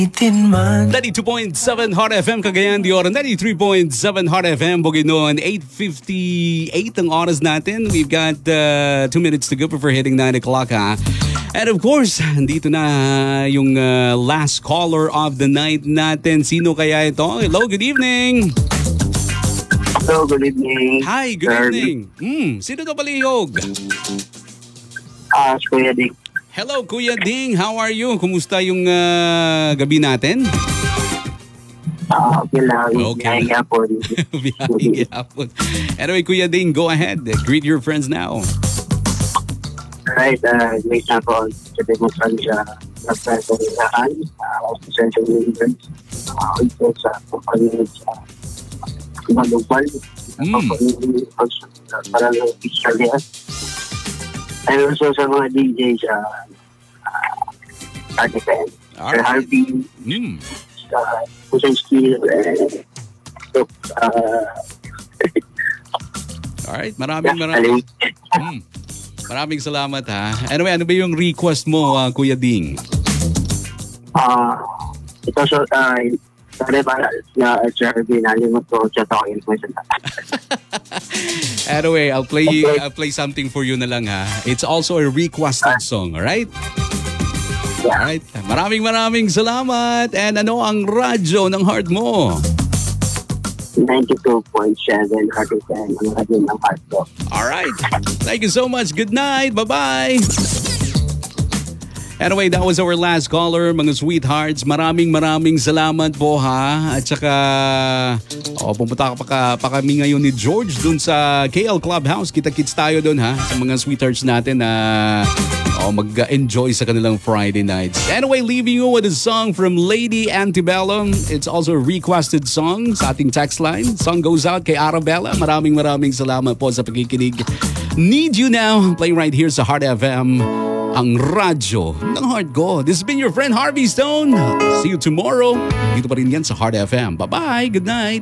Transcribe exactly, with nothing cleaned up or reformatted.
ninety-two point seven Hot F M Cagayan de Oro, ninety-three point seven Hot F M Bukidnon. Eight fifty-eight ang oras natin. We've got uh, two minutes to go before hitting nine o'clock, ha. And of course, dito na yung uh, last caller of the night natin. Sino kaya ito? Hello, good evening. Hello, good evening. Hi, good Sir. evening. Hmm, sino to palihog? Ah, uh, Kuya Dick. Hello, Kuya Ding. How are you? Kumusta yung uh, gabi natin? Ah, okay lang. Okay. Biyahing hapon. Biyahing hapon. Anyway, Kuya Ding, go ahead. Greet your friends now. Alright, uh, great na po. Sabi mo sa sa nagsasalaan. Uh, sa sa universe. Uh, ito sa kapalinig sa Malubal. Mm. Kapalinig sa parang Australia. And also sa mga D J sa uh, Artifen. Sir Harvey. Mm. Sa Kusanski. And so, uh, alright, maraming maraming. Mm. Maraming salamat, ha. Anyway, ano ba yung request mo, uh, Kuya Ding? Ah, uh, ito so uh, sorry para na Sir Harvey, nalimot ko siya talking mo sa. Anyway, I'll play Okay. I'll play something for you na lang, ha. It's also a requested song, alright? Yeah. Alright. Maraming maraming salamat. And ano ang radyo ng heart mo? ninety-two point seven Artifen ang radyo ng heart ko. Alright. Thank you so much. Good night. Bye-bye. Anyway, that was our last caller, mga sweethearts. Maraming maraming salamat po, ha. At saka, oh, pumunta pa, ka, pa kami ngayon ni George dun sa K L Clubhouse. Kita-kits tayo dun, ha, sa mga sweethearts natin na oh, mag-enjoy sa kanilang Friday nights. Anyway, leaving you with a song from Lady Antebellum. It's also a requested song sa ating text line. Song goes out kay Arabella. Maraming maraming salamat po sa pagkikinig. Need You Now, playing right here sa Heart F M. Ang radyo ng heart ko. This has been your friend Harvey Stone. See you tomorrow. Dito pa rin yan sa Heart F M. Bye-bye. Good night.